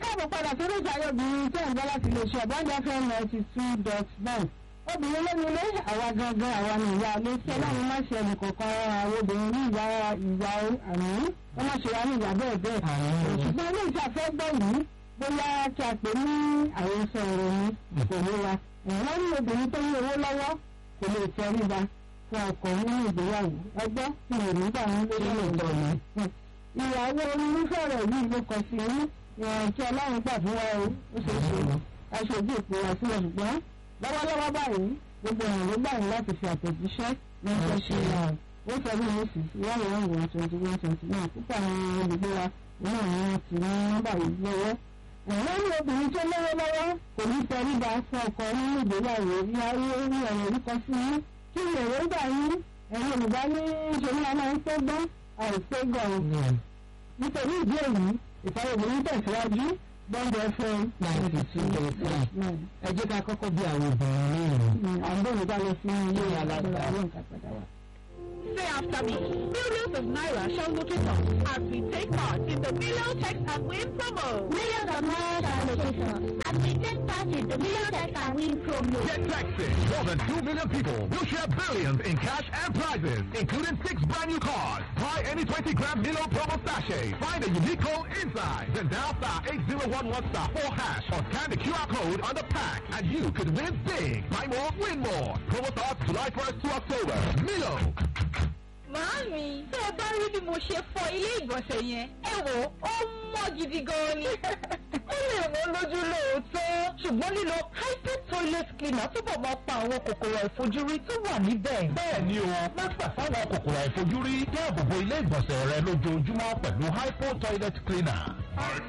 káàbọ̀ padà sórí ìtàgé obìnrin tẹ́ ń gbọ́ láti lè ṣe ọ̀bọ̀n FM 92.9. obìnrin lónìí àwa gangan àwa ni ìyá ilé tí ọlọ́run má ṣe ẹnì kọ̀ọ̀kan àwọn obìnrin ní ìyá àmì wọ́n má ṣe wá ní ìyá bẹ́ẹ̀ bẹ́ẹ̀. ṣùgbọ́n ilé ìṣàfẹ́ gbọ́ yìí bóyá kí a pè ní àròsọ ìròyìn ìkòwé wa. wọ́n ní obìnrin tó ní owó lọ́wọ́ kò lè tẹríba fún ọkọ nínú ìgbéyàwó ẹgbẹ́ tí ò ní gbà wọn lórí ọ̀dọ́ yìí. ìyàwó onífẹ̀rẹ̀ yìí ló kọ sí kí ọlọ́run gbà fún wa ó ṣe é ṣe aṣojú ìpínlẹ̀ sílẹ̀ ṣùgbọ́n lọ́wọ́lọ́wọ́ báyìí gbogbo èèyàn ló gbà yín láti fi àtẹ̀jíṣẹ́ ní ọjọ́ ṣe ra ó sọ bí mo sì sí wọ́n wọ́n wọ́n 21-29 púpọ̀ àwọn olùgbé wa náà ni wọ́n ti ní nọ́mbà yìí lọ́wọ́. wọ́n ní obìnrin tó lówó lọ́wọ́ kò ní tẹríba fún ọkọ nínú ìgbéyàwó ìyàwó orí ọ̀rọ̀ orúkọ sí yín kí ni èrò gbà yín ẹ̀yin olùgbà ní ìṣòro àwọn ìpégbọ́n àìpégbọ́n nítorí ìdí èyí ìfọwọ́ obìnrin tẹ̀síwájú bọ́ńdọ̀ fún 92.9. ẹ jẹ́ ká kọ́kọ́ bí àwọn obìnrin lẹ́yìn. àwọn olùgbà lọ sí ilé alágbára ọlọ́nkà padà wá. Say after me. Millions of naira shall locate us as we take part in the Million Text and Win promo. Millions of naira shall locate us as we take part in the Million Text and Win promo. Get texted. More than 2 million people will share billions in cash and prizes, including 6 brand new cars. Buy any 20-gram Milo promo sachet. Find a unique code inside. Then dial *8011*4# or scan the QR code on the pack, and you could win big. Buy more, win more. Promo starts July 1st to October. Milo. Màámi, tẹ́ ẹ bá rí bí mo ṣe fọ ilé ìgbọ̀nsẹ̀ yẹn, ẹ wò ó mọ́ gidi gan ni. Ó lè mọ́ lójú lóòótọ́, ṣùgbọ́n lílo hyper toilet cleaner túbọ̀ máa pa àwọn kòkòrò àìfojúrí tó wà níbẹ̀. bẹ́ẹ̀ ni o má gbà fáwọn kòkòrò àìfojúrí dáàbò bo ilé ìgbọ̀nsẹ̀ rẹ lójoojúmọ́ pẹ̀lú hypo toilet cleaner.